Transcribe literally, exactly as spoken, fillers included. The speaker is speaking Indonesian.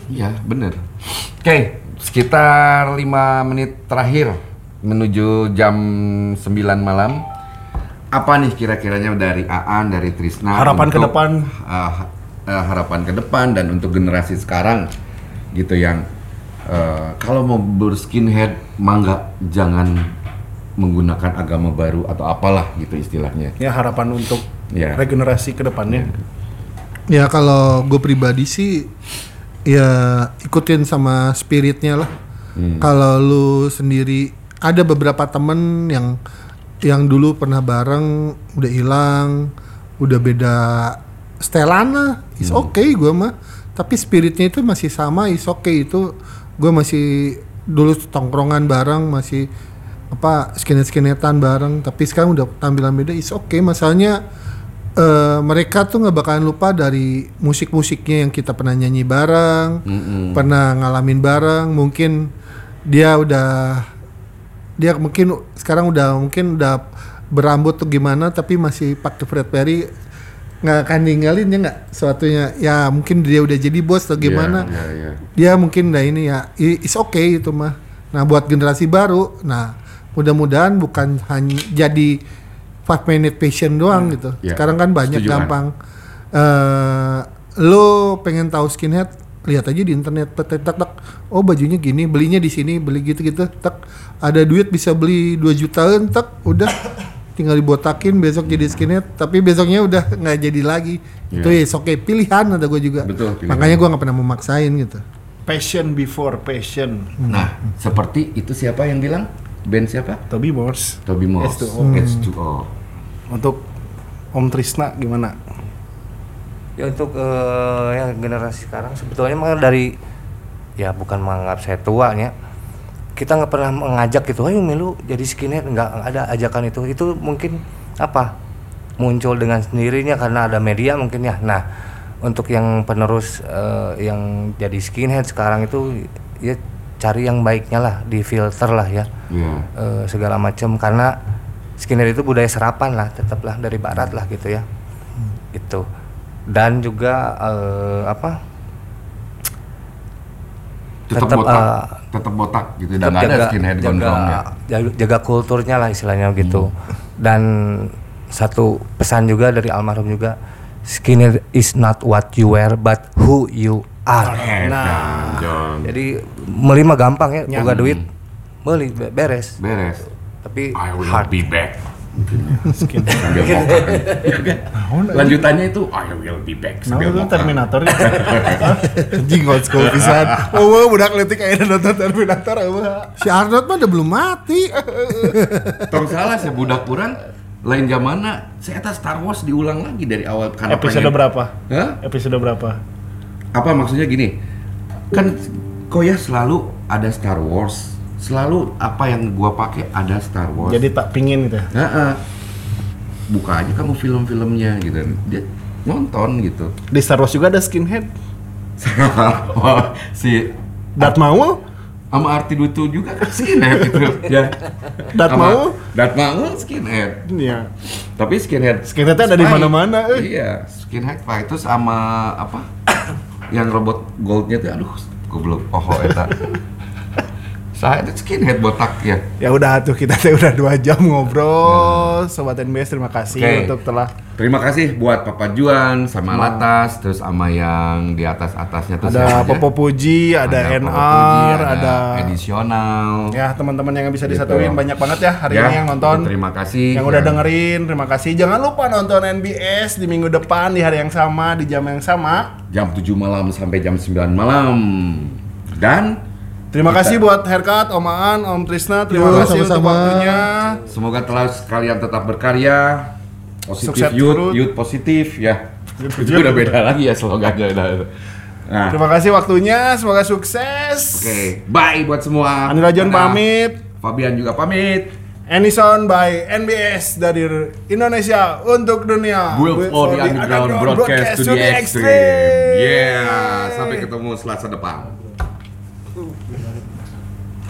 Iya, bener. Oke, sekitar lima menit terakhir menuju jam sembilan malam. Apa nih kira-kiranya dari Aan, dari Trisna? Harapan untuk, ke depan. Uh, uh, harapan ke depan dan untuk generasi sekarang gitu yang uh, kalau mau berskinhead, mangga jangan menggunakan agama baru atau apalah gitu istilahnya. Ya harapan untuk ya. regenerasi ke depannya. Ya, ya kalau gue pribadi sih ya ikutin sama spiritnya lah. Hmm. Kalau lu sendiri ada beberapa temen yang yang dulu pernah bareng udah hilang, udah beda setelan lah, is hmm. okay gue mah. Tapi spiritnya itu masih sama, is okay itu gue masih dulu tongkrongan bareng, masih apa skinhead-skinheadan bareng. Tapi sekarang udah tampilan beda, is okay. Masalahnya Uh, mereka tuh nggak bakalan lupa dari musik-musiknya yang kita pernah nyanyi bareng, mm-hmm. pernah ngalamin bareng. Mungkin dia udah, dia mungkin sekarang udah mungkin udah berambut tuh gimana, tapi masih pakai Fred Perry, nggak akan ninggalin ya nggak sesuatunya. Ya mungkin dia udah jadi bos atau gimana, yeah, yeah, yeah. dia mungkin udah ini ya, it's okay itu mah. Nah buat generasi baru, nah mudah-mudahan bukan hanya jadi five minute passion doang hmm, gitu. Yeah. Sekarang kan banyak Setuju gampang. Uh, lo pengen tahu skinhead, lihat aja di internet. Tak tak tak. Oh bajunya gini, belinya di sini, beli gitu-gitu. Tak ada duit bisa beli dua jutaan, tak udah tinggal dibotakin besok jadi skinhead. Tapi besoknya udah nggak jadi lagi. Yeah. Itu ya oke okay. Pilihan ada gue juga. Betul, makanya gue nggak pernah memaksain gitu. Passion before passion. Nah, hmm. seperti itu siapa yang bilang? Band siapa? Toby Morse. Toby Morse. H two O. Hmm. H two O. Untuk Om Trisna gimana? Ya untuk uh, ya generasi sekarang sebetulnya memang dari ya bukan menganggap saya tua ya. Kita nggak pernah mengajak gitu, ayo Milu jadi skinhead, nggak ada ajakan itu. Itu mungkin apa? Muncul dengan sendirinya karena ada media mungkin ya. Nah, untuk yang penerus uh, yang jadi skinhead sekarang itu ya cari yang baiknya lah, di filter lah ya, yeah. uh, segala macam karena skinhead itu budaya serapan lah, tetaplah dari barat lah gitu ya, hmm. itu dan juga uh, apa tetap botak, uh, tetap botak gitu dan nggak ada skinhead gondrongnya, jaga, jaga kulturnya lah istilahnya gitu, hmm. dan satu pesan juga dari almarhum juga, skinhead is not what you wear but who you are. Nah, John. Jadi beli mah gampang ya, boga duit, beli beres. Beres. Tapi I will hard. be back. Lanjutannya itu I will be back. Nah, itu Terminator. Jingle school pisan. Oh, budak leutik aya nonton Terminator eueuh. Si Arnold mah udah belum mati. Tong salah si budak urang lain zamanna, saya eta Star Wars diulang lagi dari awal karena episode pengen. Berapa? Hah? Episode berapa? Apa maksudnya gini, kan Koya selalu ada Star Wars, selalu apa yang gua pakai ada Star Wars. Jadi tak pingin gitu. Heeh. Buka aja kamu film-filmnya gitu, dia nonton gitu. Di Star Wars juga ada skinhead. Oh, si Darth Maul sama Arti Dutu juga kan skinhead itu ya. Darth Maul? Darth Maul skinhead. Iya. Tapi skinhead. Skinheadnya ada di mana-mana. Eh. Iya, skinhead Pak itu sama apa? Yang robot goldnya tuh, aduh, goblok, oh eta. Saya itu skinhead botak ya. Ya udah tuh kita tuh udah dua jam ngobrol. Hmm. Sobat N B S terima kasih okay. untuk telah. Terima kasih buat Papa Juan sama nah. Latas, terus sama yang di atas atasnya tuh. Ada Popo Puji, ada, ada N R, Puji, ada, ada edisional. Ya teman-teman yang bisa disatuin gitu. Banyak banget ya hari ya, ini yang nonton. Terima kasih. Yang ya. Udah dengerin, terima kasih. Jangan lupa nonton N B S di minggu depan di hari yang sama di jam yang sama. Jam tujuh malam sampai jam sembilan malam. Dan terima kita. kasih buat Haircut, Om Aan, Om Trisna. Terima Yo, kasih sama-sama. Untuk waktunya. Semoga telah kalian tetap berkarya. Positif Sukses youth, youth positif ya. Itu udah beda lagi ya slogannya. Nah. Terima kasih waktunya, semoga sukses. Oke, okay. Bye buat semua. Andi Rajon pamit. Fabian juga pamit. Anison by N B S dari Indonesia untuk dunia. We'll for the underground broadcast, broadcast to the extreme. extreme. Yeah, sampai ketemu Selasa depan.